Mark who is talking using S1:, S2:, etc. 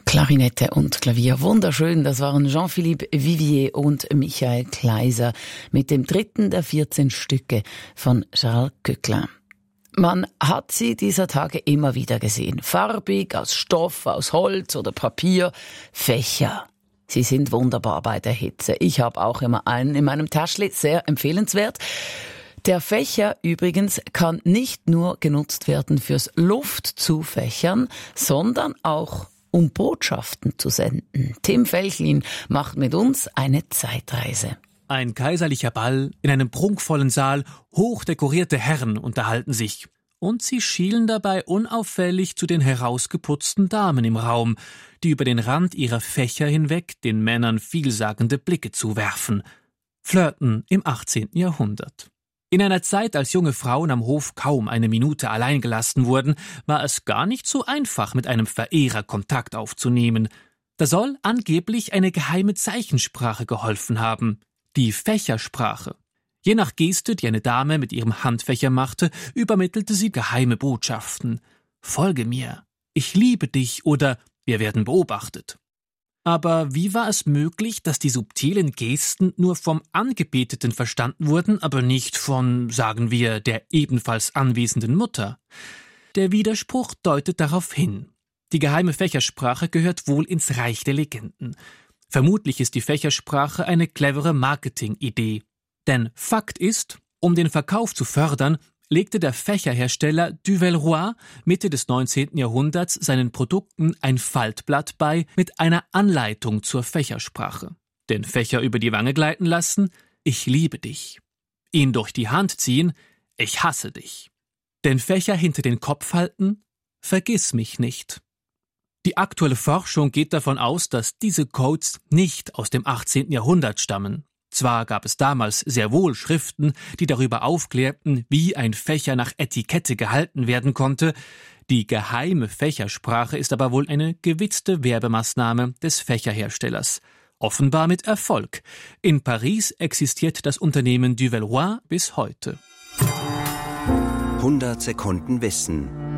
S1: Klarinette und Klavier. Wunderschön, das waren Jean-Philippe Vivier und Michael Kleiser mit dem dritten der 14 Stücke von Charles Koechlin. Man hat sie dieser Tage immer wieder gesehen. Farbig, aus Stoff, aus Holz oder Papier. Fächer. Sie sind wunderbar bei der Hitze. Ich habe auch immer einen in meinem Täschli, sehr empfehlenswert. Der Fächer übrigens kann nicht nur genutzt werden fürs Luftzufächern, sondern auch um Botschaften zu senden. Tim Felchlin macht mit uns eine Zeitreise.
S2: Ein kaiserlicher Ball in einem prunkvollen Saal, hochdekorierte Herren unterhalten sich. Und sie schielen dabei unauffällig zu den herausgeputzten Damen im Raum, die über den Rand ihrer Fächer hinweg den Männern vielsagende Blicke zuwerfen. Flirten im 18. Jahrhundert. In einer Zeit, als junge Frauen am Hof kaum eine Minute allein gelassen wurden, war es gar nicht so einfach, mit einem Verehrer Kontakt aufzunehmen. Da soll angeblich eine geheime Zeichensprache geholfen haben, die Fächersprache. Je nach Geste, die eine Dame mit ihrem Handfächer machte, übermittelte sie geheime Botschaften. »Folge mir«, »Ich liebe dich« oder »Wir werden beobachtet«. Aber wie war es möglich, dass die subtilen Gesten nur vom Angebeteten verstanden wurden, aber nicht von, sagen wir, der ebenfalls anwesenden Mutter? Der Widerspruch deutet darauf hin. Die geheime Fächersprache gehört wohl ins Reich der Legenden. Vermutlich ist die Fächersprache eine clevere Marketing-Idee. Denn Fakt ist, um den Verkauf zu fördern, legte der Fächerhersteller Duvelleroy Mitte des 19. Jahrhunderts seinen Produkten ein Faltblatt bei mit einer Anleitung zur Fächersprache. Den Fächer über die Wange gleiten lassen, »Ich liebe dich«. Ihn durch die Hand ziehen, »Ich hasse dich«. Den Fächer hinter den Kopf halten, »Vergiss mich nicht«. Die aktuelle Forschung geht davon aus, dass diese Codes nicht aus dem 18. Jahrhundert stammen. Zwar gab es damals sehr wohl Schriften, die darüber aufklärten, wie ein Fächer nach Etikette gehalten werden konnte. Die geheime Fächersprache ist aber wohl eine gewitzte Werbemaßnahme des Fächerherstellers. Offenbar mit Erfolg. In Paris existiert das Unternehmen Duvelleroy bis heute.
S3: 100 Sekunden Wissen.